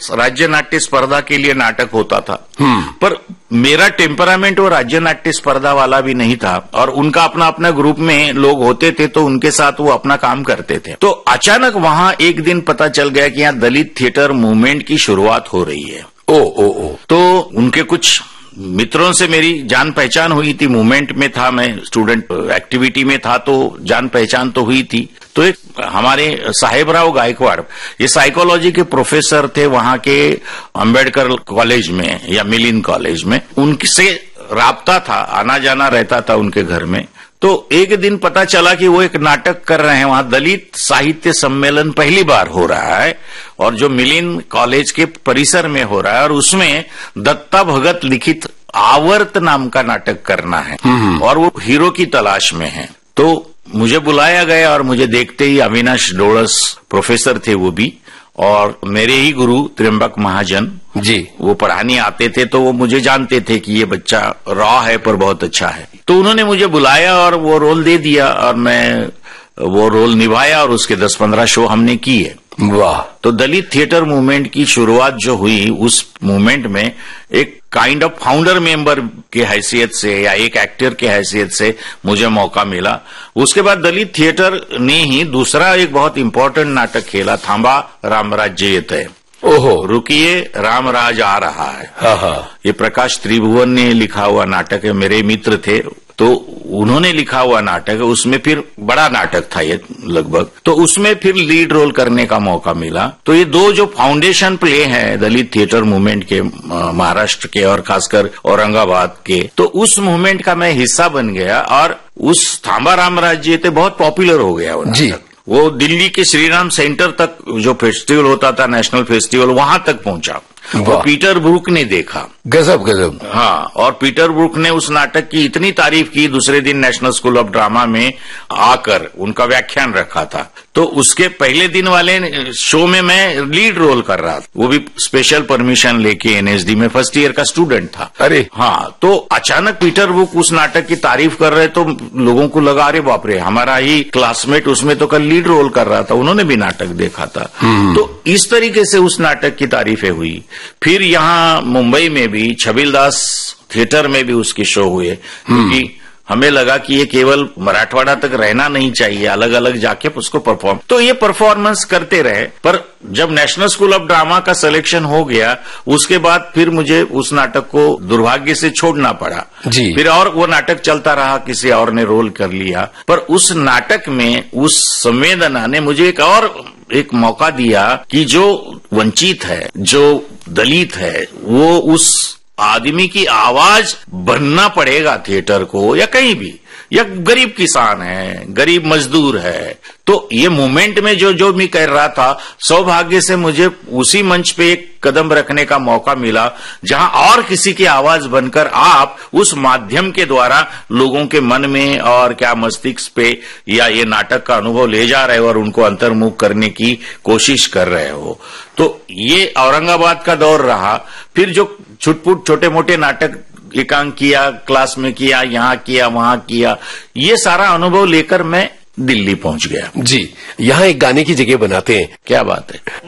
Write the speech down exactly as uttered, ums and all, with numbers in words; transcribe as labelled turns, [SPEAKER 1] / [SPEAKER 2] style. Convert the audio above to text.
[SPEAKER 1] राज्य नाट्य स्पर्धा के लिए नाटक होता था, पर मेरा टेम्परामेंट वो राज्य नाट्य स्पर्धा वाला भी नहीं था और उनका अपना अपना ग्रुप में लोग होते थे तो उनके साथ वो अपना काम करते थे। तो अचानक वहां एक दिन पता चल गया कि यहाँ दलित थिएटर मूवमेंट की शुरुआत हो रही है।
[SPEAKER 2] ओ ओ ओ
[SPEAKER 1] तो उनके कुछ मित्रों से मेरी जान पहचान हुई थी, मूवमेंट में था, मैं स्टूडेंट एक्टिविटी में था तो जान पहचान तो हुई थी। तो एक हमारे साहेबराव गायकवाड़, ये साइकोलॉजी के प्रोफेसर थे वहां के अंबेडकर कॉलेज में या मिलिन कॉलेज में, उनसे राब्ता था, आना जाना रहता था उनके घर में। तो एक दिन पता चला कि वो एक नाटक कर रहे हैं, वहां दलित साहित्य सम्मेलन पहली बार हो रहा है और जो मिलिन कॉलेज के परिसर में हो रहा है और उसमें दत्ता भगत लिखित आवर्त नाम का नाटक करना है और वो हीरो की तलाश में है। तो मुझे बुलाया गया और मुझे देखते ही अविनाश डोळस प्रोफेसर थे वो भी, और मेरे ही गुरु त्र्यंबक महाजन
[SPEAKER 2] जी,
[SPEAKER 1] वो पढ़ाने आते थे तो वो मुझे जानते थे कि ये बच्चा रॉ है पर बहुत अच्छा है। तो उन्होंने मुझे बुलाया और वो रोल दे दिया और मैं वो रोल निभाया और उसके दस पंद्रह शो हमने किए।
[SPEAKER 2] वाह।
[SPEAKER 1] तो दलित थिएटर मूवमेंट की शुरुआत जो हुई, उस मूवमेंट में एक काइंड ऑफ फाउंडर मेंबर की हैसियत से या एक एक्टर की हैसियत से मुझे मौका मिला। उसके बाद दलित थिएटर ने ही दूसरा एक बहुत इंपॉर्टेंट नाटक खेला, थांबा रामराज्य ये तय।
[SPEAKER 2] ओहो,
[SPEAKER 1] रुकिए रामराज आ रहा है।
[SPEAKER 2] हाँ हाँ।
[SPEAKER 1] ये प्रकाश त्रिभुवन ने लिखा हुआ नाटक है, मेरे मित्र थे तो उन्होंने लिखा हुआ नाटक है। उसमें फिर बड़ा नाटक था ये लगभग, तो उसमें फिर लीड रोल करने का मौका मिला। तो ये दो जो फाउंडेशन प्ले हैं दलित थिएटर मूवमेंट के, महाराष्ट्र के और खासकर औरंगाबाद के, तो उस मूवमेंट का मैं हिस्सा बन गया और उस थांबा रामराज्य तो बहुत पॉपुलर हो गया वो नाटक। वो दिल्ली के श्रीराम सेंटर तक जो फेस्टिवल होता था, नेशनल फेस्टिवल, वहां तक पहुंचा। वो पीटर ब्रूक ने देखा।
[SPEAKER 2] गजब गजब।
[SPEAKER 1] हाँ, और पीटर ब्रूक ने उस नाटक की इतनी तारीफ की, दूसरे दिन नेशनल स्कूल ऑफ ड्रामा में आकर उनका व्याख्यान रखा था। तो उसके पहले दिन वाले शो में मैं लीड रोल कर रहा था, वो भी स्पेशल परमिशन लेके एनएसडी में, फर्स्ट ईयर का स्टूडेंट था।
[SPEAKER 2] अरे
[SPEAKER 1] हाँ, तो अचानक पीटर ब्रूक उस नाटक की तारीफ कर रहे तो लोगों को लगा अरे बाप रे, हमारा ही क्लासमेट उसमें तो कल लीड रोल कर रहा था, उन्होंने भी नाटक देखा था। तो इस तरीके से उस नाटक की तारीफें हुई। फिर यहाँ मुंबई में भी छबिलदास थिएटर में भी उसके शो हुए, क्योंकि हमें लगा कि ये केवल मराठवाड़ा तक रहना नहीं चाहिए, अलग अलग जाके उसको परफॉर्म। तो ये परफॉर्मेंस करते रहे, पर जब नेशनल स्कूल ऑफ ड्रामा का सिलेक्शन हो गया उसके बाद फिर मुझे उस नाटक को दुर्भाग्य से छोड़ना पड़ा
[SPEAKER 2] जी।
[SPEAKER 1] फिर और वो नाटक चलता रहा, किसी और ने रोल कर लिया। पर उस नाटक में उस संवेदना ने मुझे एक और एक मौका दिया कि जो वंचित है, जो दलित है, वो उस आदमी की आवाज बनना पड़ेगा थिएटर को, या कहीं भी, या गरीब किसान है, गरीब मजदूर है। तो ये मूवमेंट में जो जो मैं कर रहा था, सौभाग्य से मुझे उसी मंच पे एक कदम रखने का मौका मिला जहां और किसी की आवाज बनकर आप उस माध्यम के द्वारा लोगों के मन में और क्या मस्तिष्क पे या ये नाटक का अनुभव ले जा रहे हो और उनको अंतर्मुख करने की कोशिश कर रहे हो। तो ये औरंगाबाद का दौर रहा। फिर जो छुटपुट छोटे मोटे नाटक एकांक किया, क्लास में किया, यहाँ किया, वहां किया, ये सारा अनुभव लेकर मैं दिल्ली पहुंच गया।
[SPEAKER 2] जी, यहाँ एक गाने की जगह बनाते हैं।
[SPEAKER 1] क्या बात है।